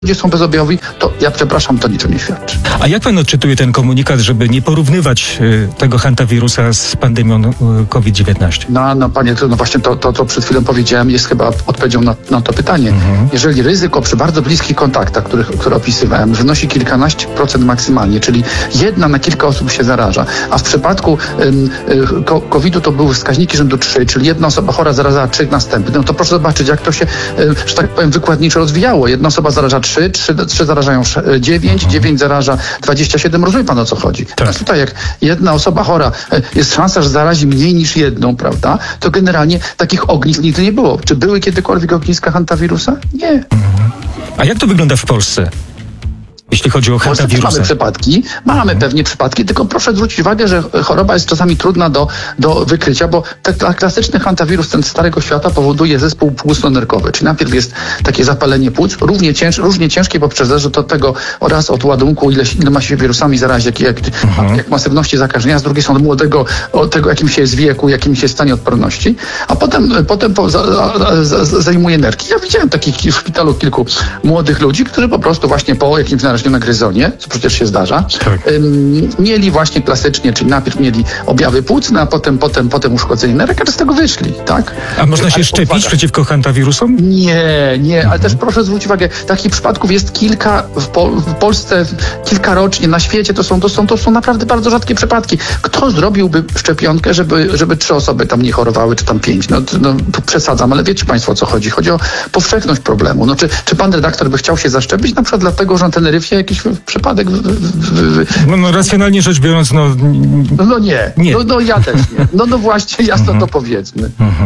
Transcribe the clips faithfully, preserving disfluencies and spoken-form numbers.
ludzie są bezobjawowi, to ja przepraszam, to niczym nie świadczy. A jak pan odczytuje ten komunikat, żeby nie porównywać y, tego hantawirusa z pandemią y, COVID dziewiętnaście? No, no panie, no właśnie to, to, co przed chwilą powiedziałem, jest chyba odpowiedzią na, na to pytanie. Mhm. Jeżeli ryzyko przy bardzo bliskich kontaktach, których, które opisywałem, wynosi kilkanaście procent maksymalnie, czyli jedna na kilka osób się zaraża, a w przypadku ym, y, kowida to były wskaźniki rzędu trzy, czyli jedna osoba chora zarażała trzy następne, no to proszę zobaczyć, jak to się, y, że tak powiem, wykładniczo rozwijało. Jedna osoba zaraża trzy, trzy, trzy zarażają dziewięć, dziewięć zaraża dwadzieścia siedem. Rozumie pan, o co chodzi? Tak. Teraz tutaj jak jedna osoba chora, jest szansa, że zarazi mniej niż jedną, prawda? To generalnie takich ognisk nigdy nie było. Czy były kiedykolwiek ogniska hantawirusa? Nie. Mhm. A jak to wygląda w Polsce? Jeśli chodzi o hantawirusa. Mamy przypadki, mamy mhm. pewnie przypadki, tylko proszę zwrócić uwagę, że choroba jest czasami trudna do, do wykrycia, bo ten klasyczny hantawirus, ten starego świata, powoduje zespół płucno-nerkowy, czyli najpierw jest takie zapalenie płuc, równie, cięż, różnie ciężkie, bo zależy to od tego oraz od ładunku, ile, iloma się wirusami zarazi, jak, jak, mhm. jak masywności zakażenia, z drugiej strony od młodego, od tego, jakim się jest wieku, jakim się jest stanie odporności, a potem, potem po, za, za, za, zajmuje nerki. Ja widziałem takich w szpitalu kilku młodych ludzi, którzy po prostu właśnie po jakimś narażeniu na gryzonie, co przecież się zdarza, tak. ym, mieli właśnie klasycznie, czyli najpierw mieli objawy płucne, a potem, potem, potem uszkodzenie nerek, a z tego wyszli, tak? A można się ale szczepić uwaga. przeciwko przeciwko hantawirusom? Nie, nie, mhm. ale też proszę zwrócić uwagę, takich przypadków jest kilka w, Pol- w Polsce, kilka rocznie, na świecie, to są, to, są, to są naprawdę bardzo rzadkie przypadki. Kto zrobiłby szczepionkę, żeby, żeby trzy osoby tam nie chorowały, czy tam pięć? No, no tu przesadzam, ale wiecie państwo, o co chodzi? Chodzi o powszechność problemu. No, czy, czy pan redaktor by chciał się zaszczepić? Na przykład dlatego, że na Teneryfie jakiś przypadek... W, w, w, no, no racjonalnie rzecz biorąc, no... No, no nie, nie. No, no ja też nie. No, no właśnie, jasno to powiedzmy.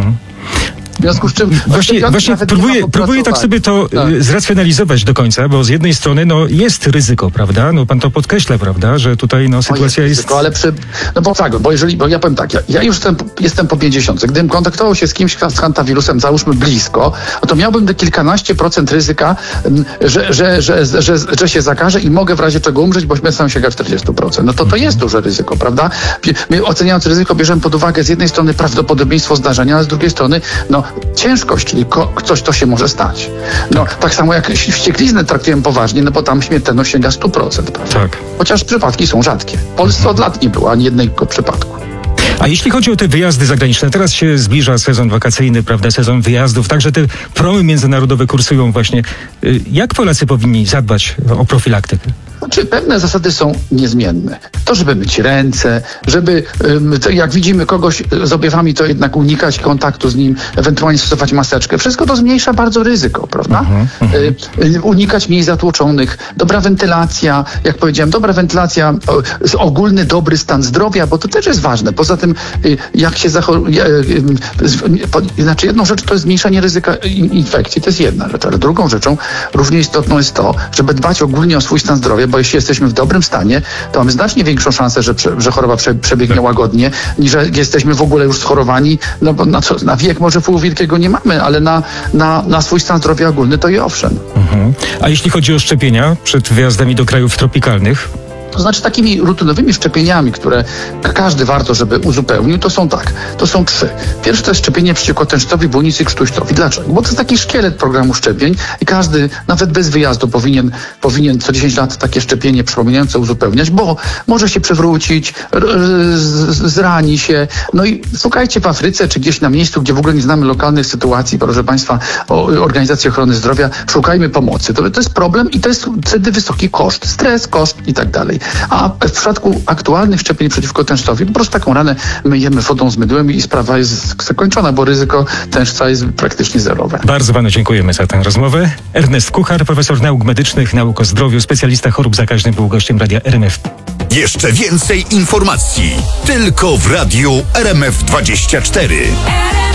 W związku z czym... Właśnie, właśnie próbuję, próbuję tak sobie to tak. zracjonalizować do końca, bo z jednej strony no, jest ryzyko, prawda? No pan to podkreśla, prawda? Że tutaj no, sytuacja jest... jest... Ryzyko, ale przy... No bo tak, bo jeżeli, bo ja powiem tak, ja, ja już jestem, jestem po pięćdziesiątce. Gdybym kontaktował się z kimś z hantawirusem, załóżmy blisko, no to miałbym te kilkanaście procent ryzyka, że, że, że, że, że, że się zakażę i mogę w razie czego umrzeć, bo śmiertelność sięga czterdzieści procent. No to to jest duże ryzyko, prawda? My oceniając ryzyko bierzemy pod uwagę z jednej strony prawdopodobieństwo zdarzenia, a z drugiej strony no ciężkość, czyli ko- coś, co się może stać. No, tak. tak samo jak wściekliznę traktujemy poważnie, no bo tam śmiertelność sięga sto procent, prawda? Tak. Chociaż przypadki są rzadkie. W Polsce od lat nie było ani jednego przypadku. A jeśli chodzi o te wyjazdy zagraniczne, teraz się zbliża sezon wakacyjny, prawda, sezon wyjazdów, także te promy międzynarodowe kursują właśnie. Jak Polacy powinni zadbać o profilaktykę? Znaczy, pewne zasady są niezmienne. To, żeby myć ręce, żeby, to jak widzimy kogoś z objawami, to jednak unikać kontaktu z nim, ewentualnie stosować maseczkę. Wszystko to zmniejsza bardzo ryzyko, prawda? Uh-huh, uh-huh. Unikać miejsc zatłoczonych, dobra wentylacja, jak powiedziałem, dobra wentylacja, ogólny dobry stan zdrowia, bo to też jest ważne. Poza tym, jak się zachoruje, znaczy jedną rzecz to jest zmniejszenie ryzyka infekcji, to jest jedna rzecz, ale drugą rzeczą równie istotną jest to, żeby dbać ogólnie o swój stan zdrowia, bo jeśli jesteśmy w dobrym stanie, to mamy znacznie większą szansę, że, prze, że choroba prze, przebiegnie łagodnie, niż że jesteśmy w ogóle już schorowani, no bo na, co, na wiek może wpływu wielkiego nie mamy, ale na, na, na swój stan zdrowia ogólny to i owszem. Mhm. A jeśli chodzi o szczepienia przed wyjazdami do krajów tropikalnych? To znaczy takimi rutynowymi szczepieniami, które każdy warto, żeby uzupełnił, to są tak, to są trzy. Pierwsze to jest szczepienie przeciwko tężcowi, błonicy i krztuścowi. Dlaczego? Bo to jest taki szkielet programu szczepień i każdy, nawet bez wyjazdu, powinien, powinien co dziesięć lat takie szczepienie przypominające uzupełniać, bo może się przewrócić, zrani się. No i słuchajcie, w Afryce czy gdzieś na miejscu, gdzie w ogóle nie znamy lokalnych sytuacji, proszę Państwa, o Organizacji Ochrony Zdrowia, szukajmy pomocy. To, to jest problem i to jest wtedy wysoki koszt, stres, koszt i tak dalej. A w przypadku aktualnych szczepień przeciwko tężcowi po prostu taką ranę myjemy wodą z mydłem i sprawa jest zakończona, bo ryzyko tężca jest praktycznie zerowe. Bardzo panu dziękujemy za tę rozmowę. Ernest Kuchar, profesor nauk medycznych, nauk o zdrowiu, specjalista chorób zakaźnych, był gościem Radia R M F. Jeszcze więcej informacji tylko w Radiu R M F dwadzieścia cztery.